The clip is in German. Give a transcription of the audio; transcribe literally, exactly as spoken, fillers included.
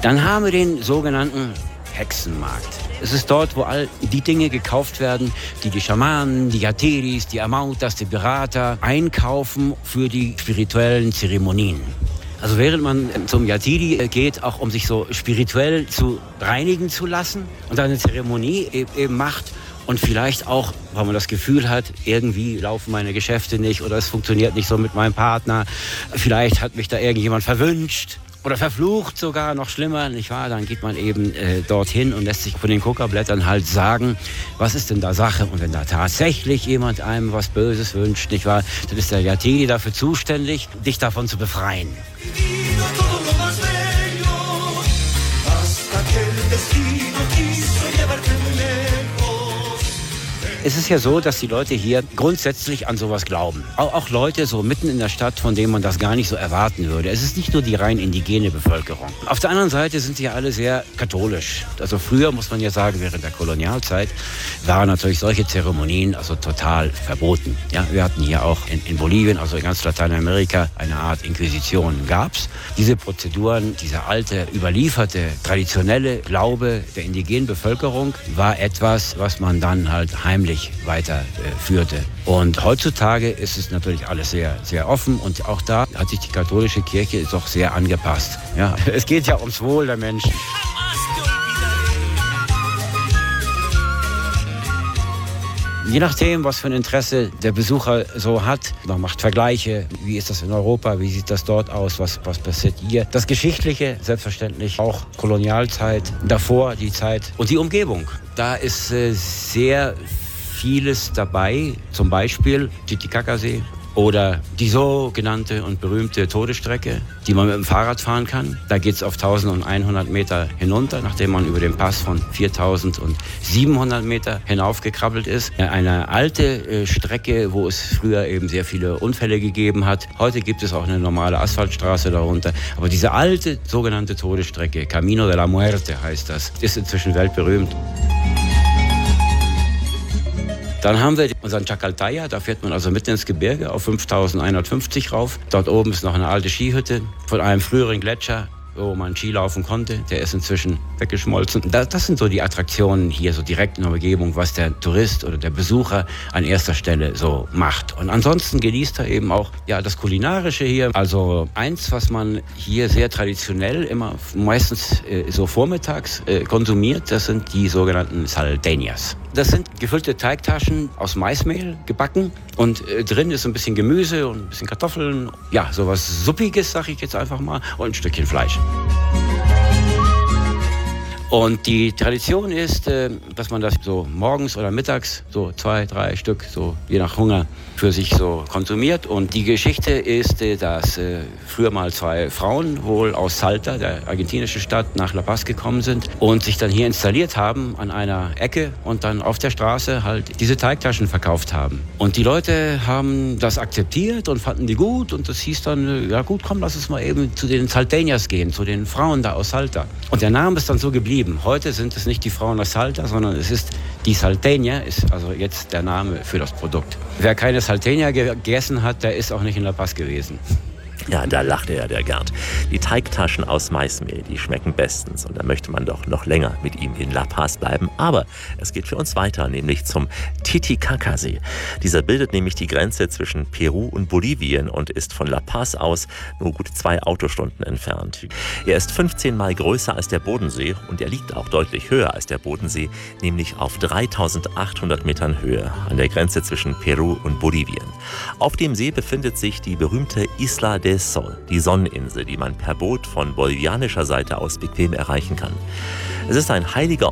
Dann haben wir den sogenannten Hexenmarkt. Es ist dort, wo all die Dinge gekauft werden, die die Schamanen, die Yateris, die Amautas, die Berater einkaufen für die spirituellen Zeremonien. Also während man zum Yatiri geht, auch um sich so spirituell zu reinigen zu lassen und eine Zeremonie eben macht und vielleicht auch, weil man das Gefühl hat, irgendwie laufen meine Geschäfte nicht oder es funktioniert nicht so mit meinem Partner, vielleicht hat mich da irgendjemand verwünscht. Oder verflucht sogar, noch schlimmer, nicht wahr? Dann geht man eben äh, dorthin und lässt sich von den Kokablättern halt sagen, was ist denn da Sache? Und wenn da tatsächlich jemand einem was Böses wünscht, nicht wahr? Dann ist der Yatiri dafür zuständig, dich davon zu befreien. Es ist ja so, dass die Leute hier grundsätzlich an sowas glauben. Auch, auch Leute so mitten in der Stadt, von denen man das gar nicht so erwarten würde. Es ist nicht nur die rein indigene Bevölkerung. Auf der anderen Seite sind sie ja alle sehr katholisch. Also früher, muss man ja sagen, während der Kolonialzeit waren natürlich solche Zeremonien also total verboten. Ja, wir hatten hier auch in, in Bolivien, also in ganz Lateinamerika, eine Art Inquisition gab's. Diese Prozeduren, dieser alte, überlieferte, traditionelle Glaube der indigenen Bevölkerung war etwas, was man dann halt heimlich weiterführte. Äh, und heutzutage ist es natürlich alles sehr, sehr offen und auch da hat sich die katholische Kirche doch sehr angepasst. Ja, es geht ja ums Wohl der Menschen. Je nachdem, was für ein Interesse der Besucher so hat, man macht Vergleiche, wie ist das in Europa, wie sieht das dort aus, was, was passiert hier. Das Geschichtliche, selbstverständlich auch Kolonialzeit, davor die Zeit und die Umgebung. Da ist äh, sehr vieles dabei, zum Beispiel Titicacasee oder die sogenannte und berühmte Todesstrecke, die man mit dem Fahrrad fahren kann. Da geht es auf eintausendeinhundert Meter hinunter, nachdem man über den Pass von viertausendsiebenhundert Meter hinaufgekrabbelt ist. Eine alte Strecke, wo es früher eben sehr viele Unfälle gegeben hat. Heute gibt es auch eine normale Asphaltstraße darunter. Aber diese alte sogenannte Todesstrecke, Camino de la Muerte heißt das, ist inzwischen weltberühmt. Dann haben wir unseren Chacaltaya, da fährt man also mitten ins Gebirge auf fünftausendeinhundertfünfzig rauf. Dort oben ist noch eine alte Skihütte von einem früheren Gletscher, wo man Ski laufen konnte. Der ist inzwischen weggeschmolzen. Das, das sind so die Attraktionen hier so direkt in der Umgebung, was der Tourist oder der Besucher an erster Stelle so macht. Und ansonsten genießt er eben auch ja, das Kulinarische hier. Also eins, was man hier sehr traditionell immer meistens äh, so vormittags äh, konsumiert, das sind die sogenannten Salteñas. Das sind gefüllte Teigtaschen aus Maismehl gebacken und äh, drin ist ein bisschen Gemüse und ein bisschen Kartoffeln. Ja, sowas Suppiges, sag ich jetzt einfach mal, und ein Stückchen Fleisch. Und die Tradition ist, dass man das so morgens oder mittags so zwei, drei Stück, so je nach Hunger, für sich so konsumiert. Und die Geschichte ist, dass früher mal zwei Frauen wohl aus Salta, der argentinischen Stadt, nach La Paz gekommen sind und sich dann hier installiert haben an einer Ecke und dann auf der Straße halt diese Teigtaschen verkauft haben. Und die Leute haben das akzeptiert und fanden die gut und das hieß dann, ja gut, komm, lass uns mal eben zu den Salteñas gehen, zu den Frauen da aus Salta. Und der Name ist dann so geblieben. Heute sind es nicht die Frauen aus Salta, sondern es ist die Salteña, ist also jetzt der Name für das Produkt. Wer keine Salteña gegessen hat, der ist auch nicht in La Paz gewesen. Ja, da lachte ja der Gerd. Die Teigtaschen aus Maismehl, die schmecken bestens. Und da möchte man doch noch länger mit ihm in La Paz bleiben. Aber es geht für uns weiter, nämlich zum Titicacasee. Dieser bildet nämlich die Grenze zwischen Peru und Bolivien und ist von La Paz aus nur gut zwei Autostunden entfernt. Er ist fünfzehn Mal größer als der Bodensee und er liegt auch deutlich höher als der Bodensee, nämlich auf dreitausendachthundert Metern Höhe an der Grenze zwischen Peru und Bolivien. Auf dem See befindet sich die berühmte Isla del Sol, die Sonneninsel, die man per Boot von bolivianischer Seite aus bequem erreichen kann. Es ist ein heiliger